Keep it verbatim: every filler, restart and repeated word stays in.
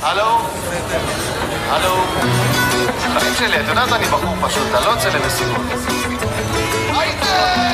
הלו? הלו? חיים שלי, את יודעת, אני בחור פשוט, אני לא יוצא למסיבות. היידה!